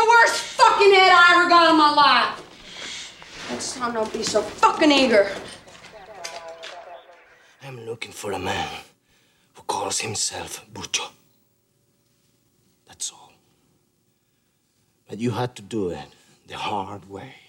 the worst fucking head I ever got in my life. Next time, don't be so fucking eager. I'm looking for a man who calls himself Burcho. That's all. But you had to do it the hard way.